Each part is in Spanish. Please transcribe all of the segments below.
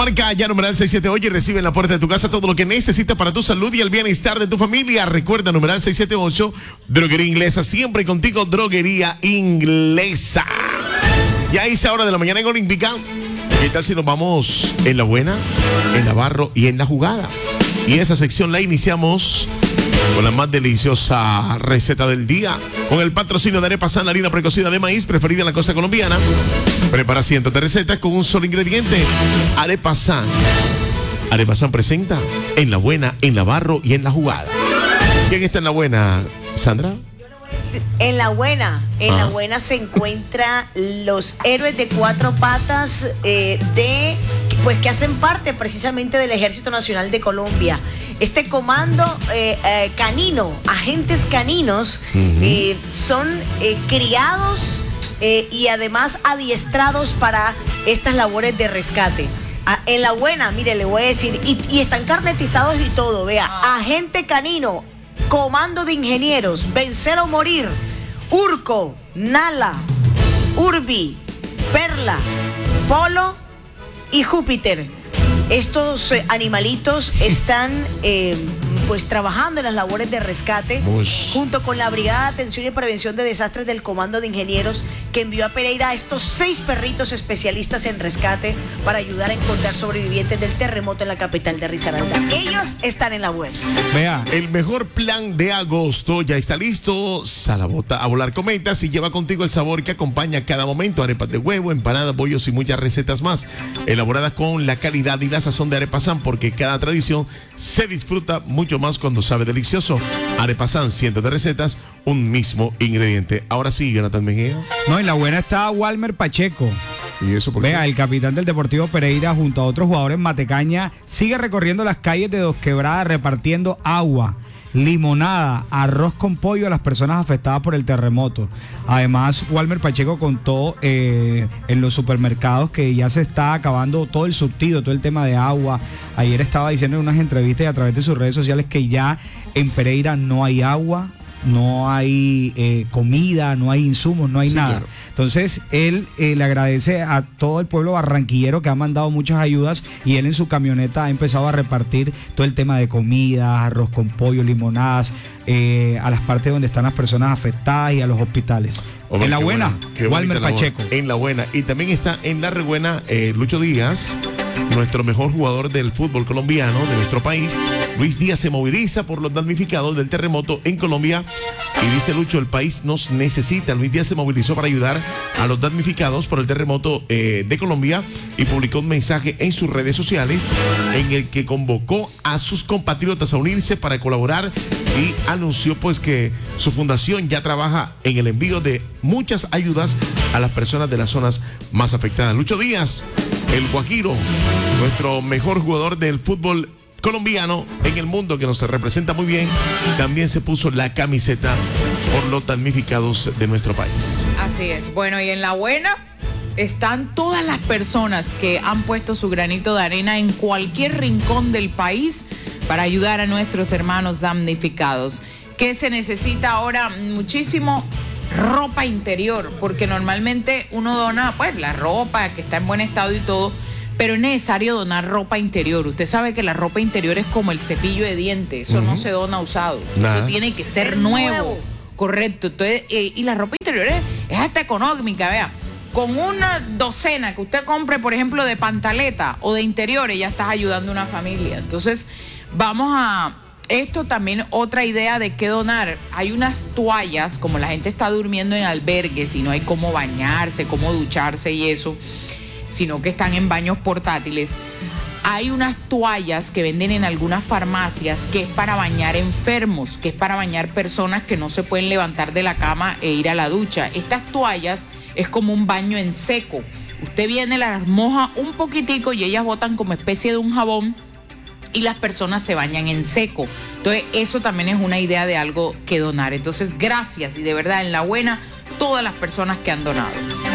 Marca ya numeral 678 y recibe en la puerta de tu casa todo lo que necesitas para tu salud y el bienestar de tu familia. Recuerda, numeral 678, Droguería Inglesa, siempre contigo, Droguería Inglesa. Ya a esa hora de la mañana en Olímpica, ¿qué tal si nos vamos en la buena, en la barro y en la jugada? Y esa sección la iniciamos con la más deliciosa receta del día, con el patrocinio de Arepa San, la harina precocida de maíz preferida en la costa colombiana. Prepara cientos de recetas con un solo ingrediente. Arepa San. Arepa San presenta en la buena, en la barro y en la jugada. ¿Quién está en la buena, Sandra? En la buena se encuentra los héroes de cuatro patas pues que hacen parte precisamente del Ejército Nacional de Colombia. Este comando canino, agentes caninos, son criados y además adiestrados para estas labores de rescate. En la buena, mire, le voy a decir, y están carnetizados y todo, vea, agente canino, comando de ingenieros, vencer o morir, Urco, Nala, Urbi, Perla, Polo y Júpiter. Estos animalitos están pues trabajando en las labores de rescate junto con la Brigada de Atención y Prevención de Desastres del Comando de Ingenieros, que envió a Pereira a estos 6 perritos especialistas en rescate para ayudar a encontrar sobrevivientes del terremoto en la capital de Risaralda. Ellos están en la buena. Vea, el mejor plan de agosto ya está listo. Sal a volar cometas y lleva contigo el sabor que acompaña cada momento. Arepas de huevo, empanadas, bollos y muchas recetas más, elaboradas con la calidad y la sazón de Arepa San, porque cada tradición se disfruta mucho más cuando sabe delicioso. Arepa San, cientos de recetas, un mismo ingrediente. Ahora sí, Jonathan Mejía. No, en la buena está Walmer Pacheco. ¿Y eso por qué? Vea, el capitán del Deportivo Pereira junto a otros jugadores en Matecaña sigue recorriendo las calles de Dos Quebradas repartiendo agua, limonada, arroz con pollo a las personas afectadas por el terremoto. Además, Walmer Pacheco contó en los supermercados que ya se está acabando todo el surtido, todo el tema de agua. Ayer estaba diciendo en unas entrevistas y a través de sus redes sociales que ya en Pereira no hay agua, no hay comida, no hay insumos, no hay nada. Claro. Entonces, él le agradece a todo el pueblo barranquillero que ha mandado muchas ayudas y él en su camioneta ha empezado a repartir todo el tema de comida, arroz con pollo, limonadas, a las partes donde están las personas afectadas y a los hospitales. En la buena, Walmer Pacheco. En la buena. Y también está en la rebuena Lucho Díaz, nuestro mejor jugador del fútbol colombiano de nuestro país. Luis Díaz se moviliza por los damnificados del terremoto en Colombia y dice Lucho, el país nos necesita. Luis Díaz se movilizó para ayudar a los damnificados por el terremoto de Colombia y publicó un mensaje en sus redes sociales en el que convocó a sus compatriotas a unirse para colaborar y anunció pues que su fundación ya trabaja en el envío de muchas ayudas a las personas de las zonas más afectadas. Lucho Díaz, el Guajiro, nuestro mejor jugador del fútbol colombiano en el mundo, que nos representa muy bien, también se puso la camiseta por los damnificados de nuestro país. Así es. Bueno, y en la buena están todas las personas que han puesto su granito de arena en cualquier rincón del país para ayudar a nuestros hermanos damnificados. ¿Qué se necesita ahora? Muchísimo ropa interior, porque normalmente uno dona pues la ropa que está en buen estado y todo, pero es necesario donar ropa interior. Usted sabe que la ropa interior es como el cepillo de dientes, eso no se dona usado, eso tiene que ser nuevo. Correcto. Entonces, y la ropa interior es hasta económica, vea. Con una docena que usted compre, por ejemplo, de pantaleta o de interiores, ya estás ayudando a una familia. Entonces, vamos a... Esto también otra idea de qué donar. Hay unas toallas, como la gente está durmiendo en albergues y no hay cómo bañarse, cómo ducharse y eso, sino que están en baños portátiles. Hay unas toallas que venden en algunas farmacias que es para bañar enfermos, que es para bañar personas que no se pueden levantar de la cama e ir a la ducha. Estas toallas es como un baño en seco. Usted viene, las moja un poquitico y ellas botan como especie de un jabón y las personas se bañan en seco. Entonces, eso también es una idea de algo que donar. Entonces, gracias y de verdad, en la buena, todas las personas que han donado.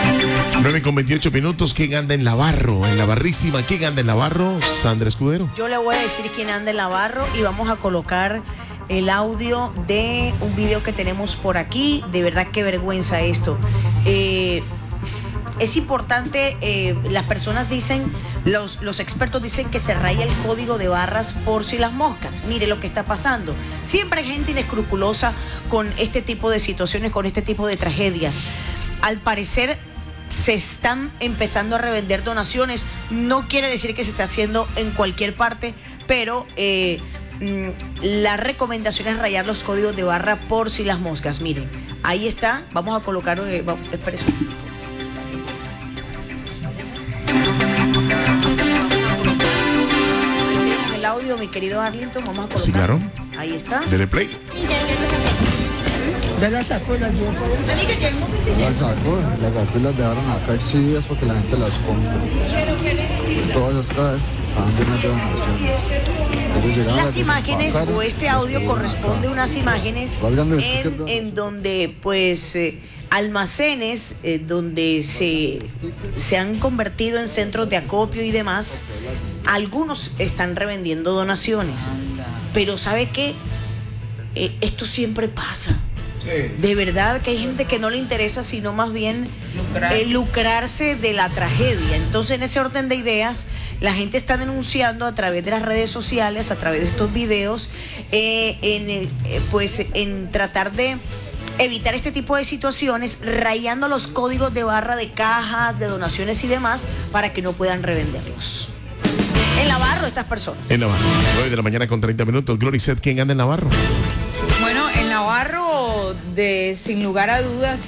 9:28. ¿Quién anda en la barro? En la barrísima, ¿quién anda en la barro? Sandra Escudero. Yo le voy a decir quién anda en la barro y vamos a colocar el audio de un video que tenemos por aquí. De verdad, qué vergüenza esto. es importante, las personas dicen, los expertos dicen que se raya el código de barras por si las moscas. Mire lo que está pasando. Siempre hay gente inescrupulosa con este tipo de situaciones, con este tipo de tragedias. Al parecer se están empezando a revender donaciones. No quiere decir que se esté haciendo en cualquier parte, pero la recomendación es rayar los códigos de barra por si las moscas. Miren, ahí está. Vamos a colocar, espérese. El audio, mi querido Arlington, vamos a colocar. Sí, claro. Ahí está. Dele play. Ya la sacó, la llevó para allá. La sacó, las cartelas dejaron acá exhibidas porque la gente las compra. Todas las casas estaban llenas de donaciones. Las imágenes o este audio corresponde a unas imágenes en donde pues almacenes donde se han convertido en centros de acopio y demás. Algunos están revendiendo donaciones, pero ¿sabe qué? Esto siempre pasa. De verdad que hay gente que no le interesa, sino más bien lucrarse de la tragedia. Entonces, en ese orden de ideas, la gente está denunciando a través de las redes sociales, a través de estos videos, en tratar de evitar este tipo de situaciones, rayando los códigos de barra de cajas, de donaciones y demás, para que no puedan revenderlos. En Navarro, estas personas. En Navarro, 9 de la mañana con 30 minutos. Gloricet, ¿quién anda en Navarro? Bueno, en Navarro, sin lugar a dudas,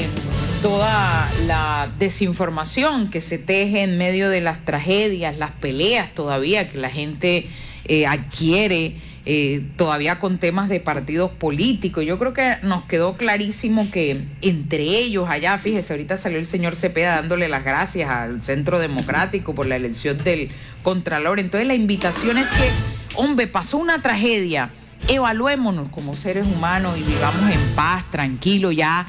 toda la desinformación que se teje en medio de las tragedias, las peleas todavía que la gente adquiere, todavía con temas de partidos políticos. Yo creo que nos quedó clarísimo que entre ellos allá, fíjese, ahorita salió el señor Cepeda dándole las gracias al Centro Democrático por la elección del Contralor. Entonces la invitación es que, hombre, pasó una tragedia, evaluémonos como seres humanos y vivamos en paz, tranquilo, ya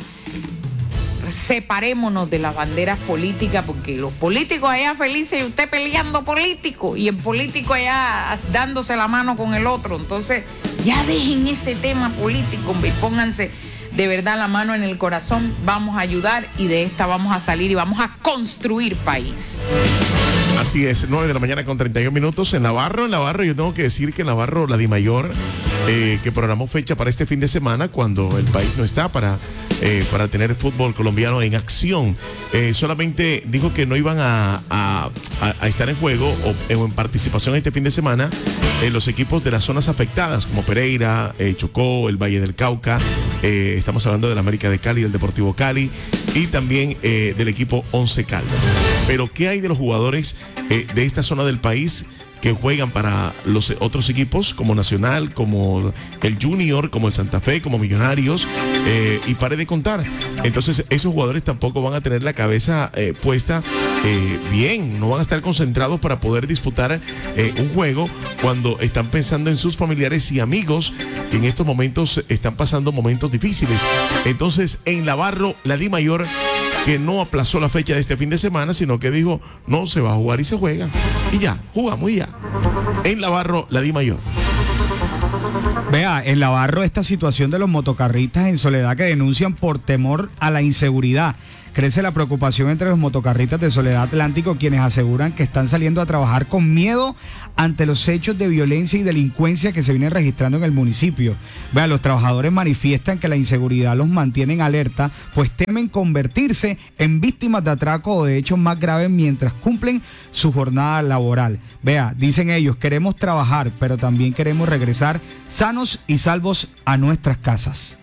separémonos de las banderas políticas, porque los políticos allá felices y usted peleando político y el político allá dándose la mano con el otro. Entonces ya dejen ese tema político, hombre, y pónganse de verdad la mano en el corazón. Vamos a ayudar y de esta vamos a salir y vamos a construir país. Así es, 9 de la mañana con 31 minutos. En Navarro, yo tengo que decir que en Navarro, la DIMAYOR, que programó fecha para este fin de semana, cuando el país no está para tener fútbol colombiano en acción. Solamente dijo que no iban a estar en juego o en participación este fin de semana los equipos de las zonas afectadas, como Pereira, Chocó, el Valle del Cauca. Estamos hablando del América de Cali, del Deportivo Cali y también del equipo Once Caldas. Pero ¿qué hay de los jugadores de esta zona del país que juegan para los otros equipos como Nacional, como el Junior, como el Santa Fe, como Millonarios, y pare de contar? Entonces esos jugadores tampoco van a tener la cabeza puesta bien, no van a estar concentrados para poder disputar un juego cuando están pensando en sus familiares y amigos que en estos momentos están pasando momentos difíciles. Entonces en Navarro, la DIMAYOR, que no aplazó la fecha de este fin de semana, sino que dijo, no, se va a jugar y se juega. Y ya, jugamos y ya. En Navarro, la DIMAYOR. Vea, en Navarro esta situación de los motocarristas en Soledad que denuncian por temor a la inseguridad. Crece la preocupación entre los motocarristas de Soledad Atlántico, quienes aseguran que están saliendo a trabajar con miedo ante los hechos de violencia y delincuencia que se vienen registrando en el municipio. Vea, los trabajadores manifiestan que la inseguridad los mantiene en alerta, pues temen convertirse en víctimas de atraco o de hechos más graves mientras cumplen su jornada laboral. Vea, dicen ellos, queremos trabajar, pero también queremos regresar sanos y salvos a nuestras casas.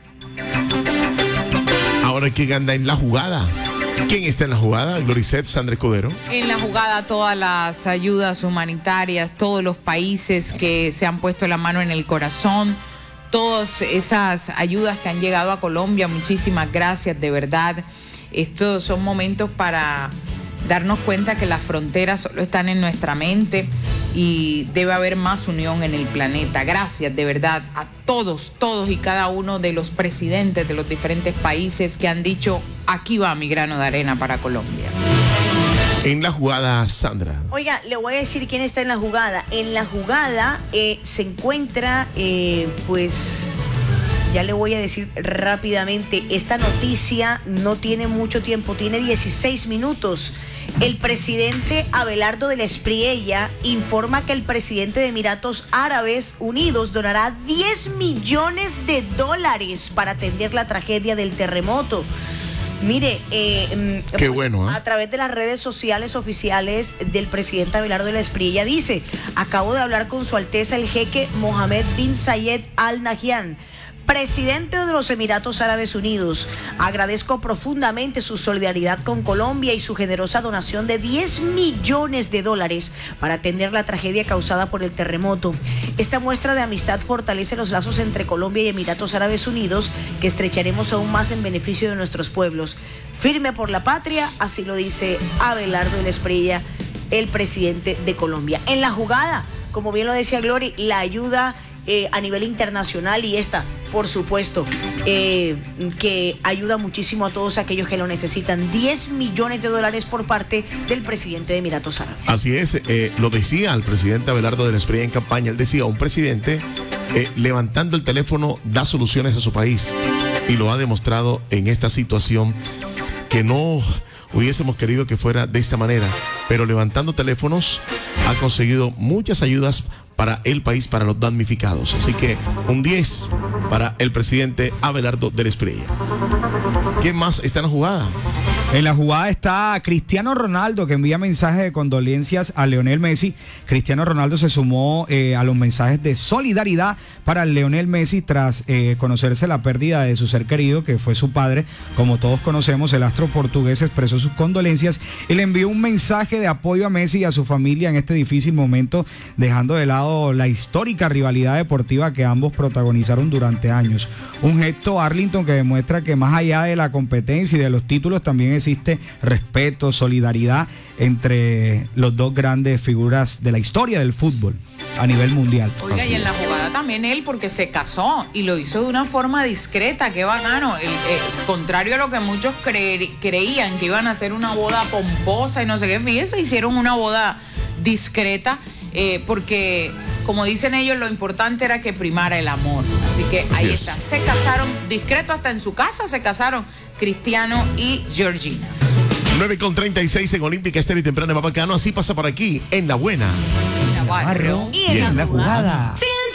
Ahora, ¿quién anda en la jugada? ¿Quién está en la jugada? Gloricet, Sandra Escudero. En la jugada todas las ayudas humanitarias, todos los países que se han puesto la mano en el corazón, todas esas ayudas que han llegado a Colombia, muchísimas gracias, de verdad. Estos son momentos para darnos cuenta que las fronteras solo están en nuestra mente y debe haber más unión en el planeta. Gracias de verdad a todos y cada uno de los presidentes de los diferentes países que han dicho, aquí va mi grano de arena para Colombia. En la jugada, Sandra. Oiga, le voy a decir quién está en la jugada. En la jugada se encuentra, Ya le voy a decir rápidamente, esta noticia no tiene mucho tiempo, tiene 16 minutos. El presidente Abelardo de la Espriella informa que el presidente de Emiratos Árabes Unidos donará $10 millones para atender la tragedia del terremoto. Mire, qué bueno, a través de las redes sociales oficiales del presidente Abelardo de la Espriella dice: acabo de hablar con su Alteza el jeque Mohammed bin Zayed Al Nahyan, presidente de los Emiratos Árabes Unidos. Agradezco profundamente su solidaridad con Colombia y su generosa donación de $10 millones para atender la tragedia causada por el terremoto. Esta muestra de amistad fortalece los lazos entre Colombia y Emiratos Árabes Unidos, que estrecharemos aún más en beneficio de nuestros pueblos. Firme por la patria, así lo dice Abelardo de la Espriella, el presidente de Colombia. En la jugada, como bien lo decía Glory, la ayuda a nivel internacional, y esta, por supuesto, que ayuda muchísimo a todos aquellos que lo necesitan. $10 millones por parte del presidente de Emiratos Árabes. Así es, lo decía el presidente Abelardo de la Espriella en campaña. Él decía: un presidente levantando el teléfono da soluciones a su país, y lo ha demostrado en esta situación, que no hubiésemos querido que fuera de esta manera, pero levantando teléfonos ha conseguido muchas ayudas para el país, para los damnificados. Así que un 10 para el presidente Abelardo de la Espriella. ¿Quién más está en la jugada? En la jugada está Cristiano Ronaldo, que envía mensajes de condolencias a Lionel Messi. Cristiano Ronaldo se sumó a los mensajes de solidaridad para Lionel Messi tras conocerse la pérdida de su ser querido, que fue su padre. Como todos conocemos, el astro portugués expresó sus condolencias y le envió un mensaje de apoyo a Messi y a su familia en este difícil momento, dejando de lado la histórica rivalidad deportiva que ambos protagonizaron durante años. Un gesto, Arlington, que demuestra que más allá de la competencia y de los títulos, también existe respeto, solidaridad entre los dos grandes figuras de la historia del fútbol a nivel mundial. Oiga, así y en la jugada también él, porque se casó y lo hizo de una forma discreta, qué bacano. Contrario a lo que muchos creían que iban a hacer una boda pomposa y no sé qué, fíjense, hicieron una boda discreta, porque como dicen ellos, lo importante era que primara el amor. Así que ahí está, se casaron discreto, hasta en su casa se casaron Cristiano y Georgina. 9:36 en Olímpica Estéreo y temprano en Mapacano. Así pasa por aquí, en La Buena, En la barrio y en la jugada.